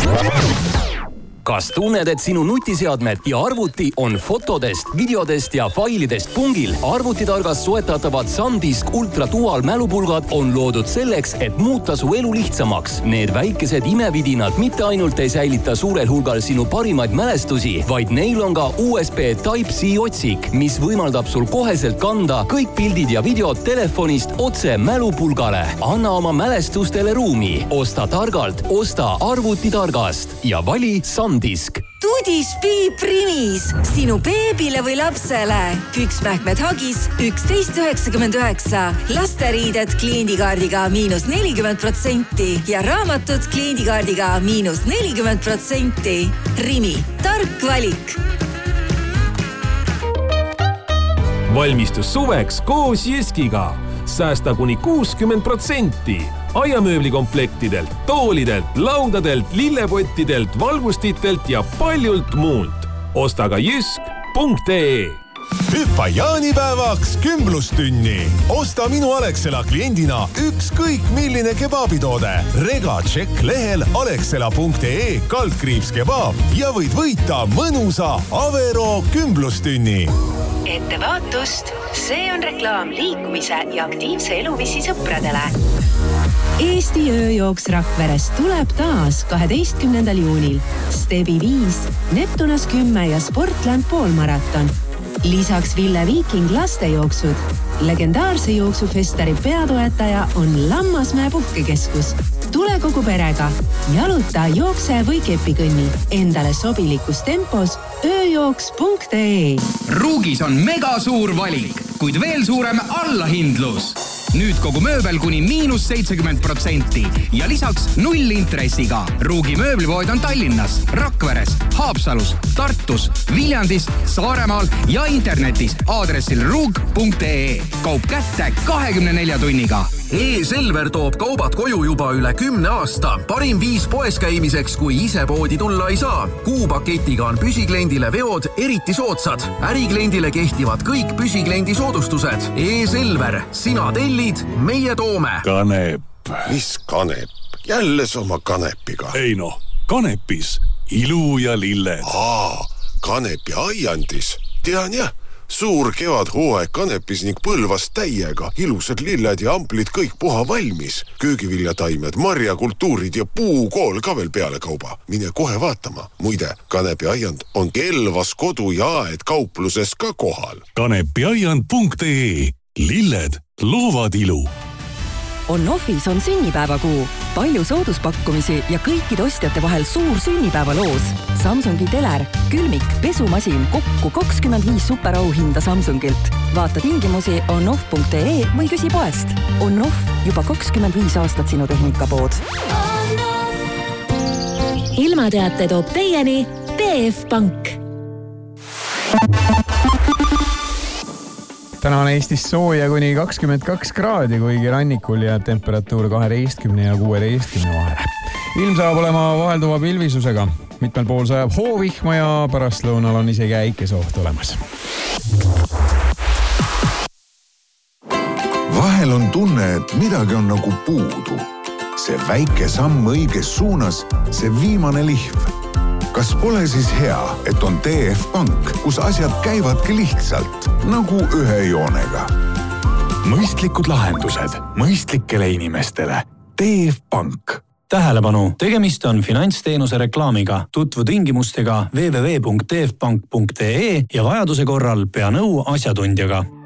Kas tunned, et sinu nutiseadmed ja arvuti on fotodest, videodest ja failidest pungil? Arvutitargast soetatavad SanDisk Ultra Dual mälupulgad on loodud selleks, et muuta su elu lihtsamaks. Need väikesed imevidinad mitte ainult ei säilita suurel hulgal sinu parimaid mälestusi, vaid neil on ka USB Type-C otsik, mis võimaldab sul koheselt kanda kõik pildid ja videod telefonist otse mälupulgale. Anna oma mälestustele ruumi. Osta targalt, osta arvutitargast ja vali SanDisk. Tudis Piip Rimis, sinu beebile või lapsele. Püksmähkmed Hagis 11,99. Lasteriided kliendikaardiga -40% ja raamatud kliendikaardiga -40%. Rimi, tark valik. Valmistus suveks koos Jyskiga. Säästa kuni 60%. Aiamööblikomplektidelt, toolidelt, laudadelt, lillepottidelt, valgustitelt ja paljult muult. Osta ka jysk.ee. Hüppa jaanipäevaks kümblustünni. Osta minu Alexela kliendina ükskõik milline kebabitoode. Rega tšekk lehel alexela.ee/kebab ja võid võita mõnusa Avero kümblustünni. Ettevaatust, see on reklaam liikumise ja aktiivse eluviisi sõpradele. Eesti ööjooks Rakveres tuleb taas 12. juunil. Stebi 5, Neptunas 10 ja Sportland poolmaraton. Lisaks Ville Viiking lastejooksud. Legendaarse jooksufestari peatoetaja on Lammasmäe puhkekeskus. Tule kogu perega. Jaluta, jookse või kepikõnni. Endale sobilikus tempos ööjooks.ee. Ruugis on mega suur valik, kuid veel suurem allahindlus. Nüüd kogu mööbel kuni -70% ja lisaks 0 intressiga. Ruugi mööblipood on Tallinnas, Rakveres, Haapsalus, Tartus, Viljandis, Saaremaal ja internetis aadressil ruug.ee. Kaup kätte 24 tunniga. E-Selver toob kaubad koju juba üle 10 aasta. Parim viis poes käimiseks, kui ise poodi tulla ei saa. Kuupaketiga on püsikliendile veod eriti soodsad. Ärikliendile kehtivad kõik püsikliendi soodustused. E-Selver, sina tellid, meie toome. Kanep. Mis kanep? Jälle sama kanepiga. Ei noh, kanepis ilu ja lilled. Kanepi aiandis. Tean jah. Suur kevadhooaeg Kanepis ning Põlvas täiega. Ilusad lilled ja amplid kõik puha valmis. Köögiviljataimed, marjakultuurid ja puukool ka veel peale kauba. Mine kohe vaatama. Muide, Kanepi aiand on Kelvas kodu ja aed kaupluses ka kohal. Kanepiaiand.ee. Lilled loovad ilu. On-Offis on sünnipäevakuu. Palju sooduspakkumisi ja kõikide ostjate vahel suur sünnipäevaloos. Samsungi teler, külmik, pesumasin, kokku 25 superauhinda Samsungilt. Vaata tingimusi onoff.ee või küsi poest. On-Off, juba 25 aastat sinu tehnikapood. Ilmateate toob teieni TF Pank. Täna on Eestis sooja kuni 22 kraadi, kuigi rannikul ja temperatuur 12 ja 16 vahel. Ilm saab olema vahelduva pilvisusega. Mitmel pool sajab hoovihma ja pärastlõunal on isegi äikesoht olemas. Vahel on tunne, et midagi on nagu puudu. See väike samm õiges suunas, see viimane lihv. Kas pole siis hea, et on TF Pank, kus asjad käivadki lihtsalt, nagu ühe joonega? Mõistlikud lahendused mõistlikele inimestele. TF Pank. Tähelepanu, tegemist on finantsteenuse reklaamiga. Tutvu tingimustega www.tfpank.ee ja vajaduse korral pea nõu asjatundjaga.